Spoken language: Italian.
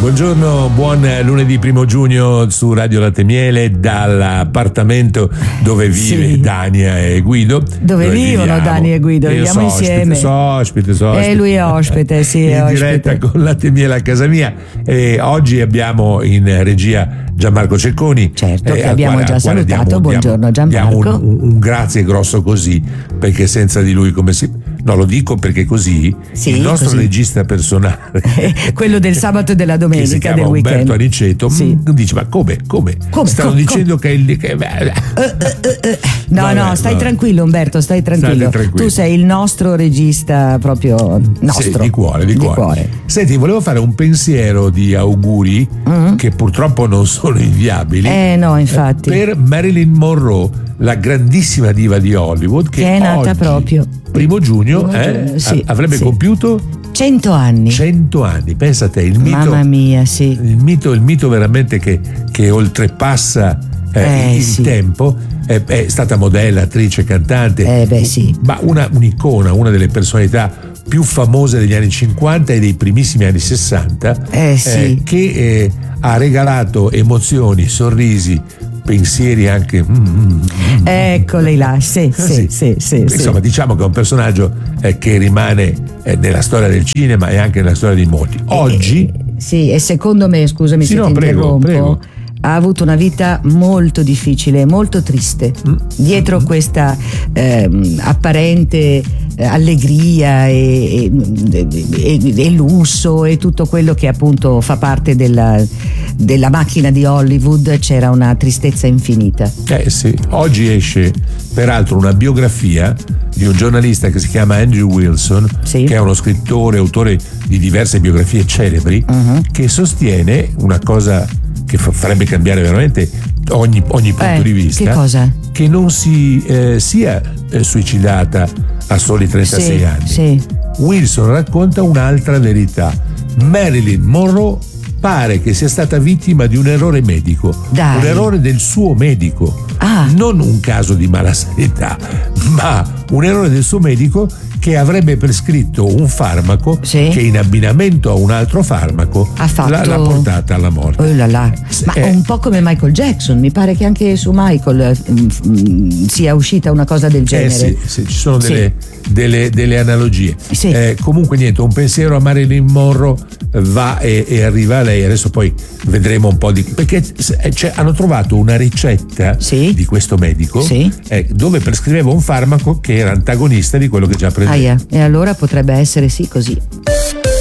Buongiorno, buon lunedì 1 giugno su Radio Latte Miele dall'appartamento dove vive Dania e Guido. Dove vivono viviamo. Dani e Guido, viviamo insieme. Ospite. Lui è ospite, sì, è in ospite. diretta con Latte Miele a casa mia. E oggi abbiamo in regia Gianmarco Cecconi. Certo, che abbiamo già salutato. Buongiorno Gianmarco. Diamo un grazie grosso così, perché senza di lui come si... No, lo dico perché così il nostro regista personale, quello del sabato e della domenica, che si chiama del weekend, Umberto Aniceto, dice: ma come? Stanno dicendo che è il... No, stai tranquillo Umberto, stai tranquillo. Tu sei il nostro regista proprio nostro. Sì, di cuore. Senti, volevo fare un pensiero di auguri che purtroppo non sono inviabili. No, infatti. Per Marilyn Monroe, la grandissima diva di Hollywood, che è nata oggi, proprio 1 giugno, avrebbe compiuto 100 anni. 100 anni, pensa a te, il mito. Mamma mia, sì. Il mito veramente che oltrepassa il tempo. È stata modella, attrice, cantante. Ma un'icona, una delle personalità più famose degli anni 50 e dei primissimi anni 60, che ha regalato emozioni, sorrisi, pensieri anche. Eccoli là, sì. Insomma, diciamo che è un personaggio che rimane nella storia del cinema e anche nella storia di molti. Oggi. E secondo me, scusami se ti interrompo. Prego. Ha avuto una vita molto difficile, molto triste. Dietro questa apparente allegria e lusso e tutto quello che appunto fa parte della macchina di Hollywood, c'era una tristezza infinita. Oggi esce peraltro una biografia di un giornalista che si chiama Andrew Wilson, che è uno scrittore, autore di diverse biografie celebri, che sostiene una cosa che farebbe cambiare veramente ogni punto di vista. Che cosa? Che non si sia suicidata a soli 36 anni. Wilson racconta un'altra verità. Marilyn Monroe pare che sia stata vittima di un errore medico. Un errore del suo medico. Non un caso di malasanità, ma un errore del suo medico, che avrebbe prescritto un farmaco che in abbinamento a un altro farmaco l'ha portata alla morte. Ma un po' come Michael Jackson, mi pare che anche su Michael sia uscita una cosa del genere. Ci sono delle analogie. Comunque niente, un pensiero a Marilyn Monroe va e arriva a lei. Adesso poi vedremo un po' perché hanno trovato una ricetta di questo medico dove prescriveva un farmaco che era antagonista di quello che già prendeva. E allora potrebbe essere così.